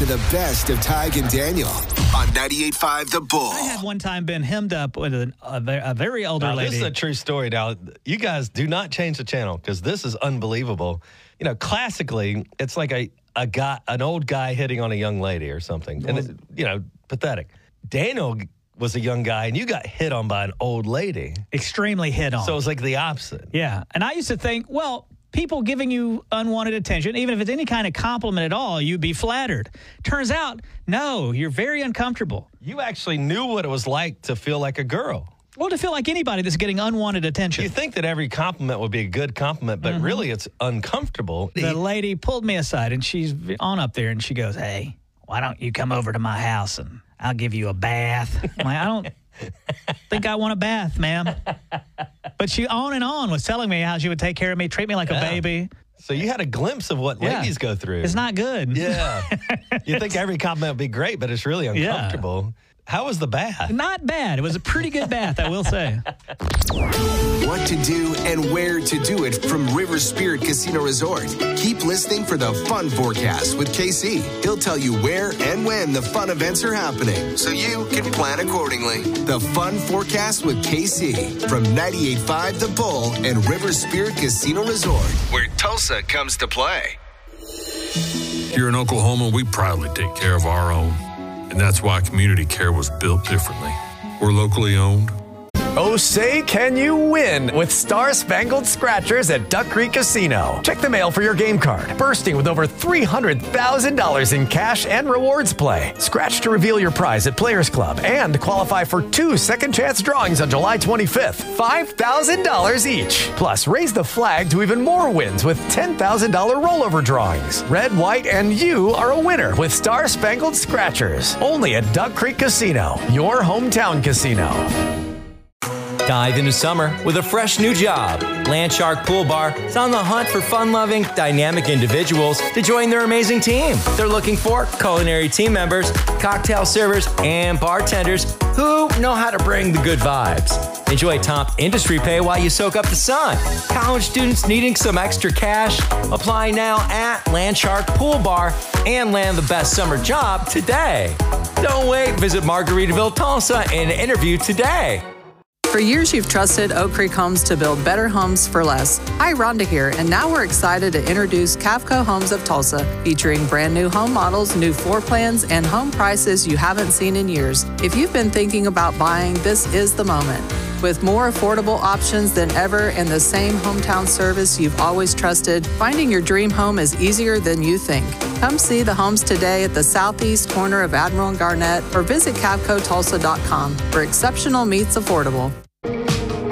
to the best of Tig and Daniel on 98.5 The Bull. I had one time been hemmed up with a very older Now, lady. this is a true story. Now, you guys do not change the channel because this is unbelievable. You know, classically, it's like an old guy hitting on a young lady or something. And, it's, pathetic. Daniel was a young guy, and you got hit on by an old lady. Extremely hit on. So it's like the opposite. Yeah. And I used to think, well, people giving you unwanted attention, even if it's any kind of compliment at all, you'd be flattered. Turns out, no, you're very uncomfortable. You actually knew what it was like to feel like a girl. Well, to feel like anybody that's getting unwanted attention. You think that every compliment would be a good compliment, but really it's uncomfortable. The lady pulled me aside, and she's on up there, and she goes, hey, why don't you come over to my house, and I'll give you a bath. I'm like, I don't think I want a bath, ma'am. But she on and on was telling me how she would take care of me, treat me like a baby. So you had a glimpse of what ladies go through. It's not good. Yeah. You think every compliment would be great, but it's really uncomfortable. Yeah. How was the bath? Not bad. It was a pretty good bath, I will say. What to do and where to do it from River Spirit Casino Resort. Keep listening for the Fun Forecast with KC. He'll tell you where and when the fun events are happening, so you can plan accordingly. The Fun Forecast with KC from 98.5 The Bull and River Spirit Casino Resort, where Tulsa comes to play. Here in Oklahoma, we proudly take care of our own. And that's why community care was built differently. We're locally owned. Oh, say can you win with Star Spangled Scratchers at Duck Creek Casino. Check the mail for your game card, bursting with over $300,000 in cash and rewards play. Scratch to reveal your prize at Players Club and qualify for 2 second chance drawings on July 25th, $5,000 each. Plus, raise the flag to even more wins with $10,000 rollover drawings. Red, white, and you are a winner with Star Spangled Scratchers. Only at Duck Creek Casino, your hometown casino. Dive into summer with a fresh new job. Landshark Pool Bar is on the hunt for fun-loving, dynamic individuals to join their amazing team. They're looking for culinary team members, cocktail servers, and bartenders who know how to bring the good vibes. Enjoy top industry pay while you soak up the sun. College students needing some extra cash? Apply now at Landshark Pool Bar and land the best summer job today. Don't wait. Visit Margaritaville, Tulsa and interview today. For years, you've trusted Oak Creek Homes to build better homes for less. Hi, Rhonda here, and now we're excited to introduce Cavco Homes of Tulsa, featuring brand new home models, new floor plans, and home prices you haven't seen in years. If you've been thinking about buying, this is the moment. With more affordable options than ever and the same hometown service you've always trusted, finding your dream home is easier than you think. Come see the homes today at the southeast corner of Admiral and Garnett or visit CavcoTulsa.com, where exceptional meets affordable.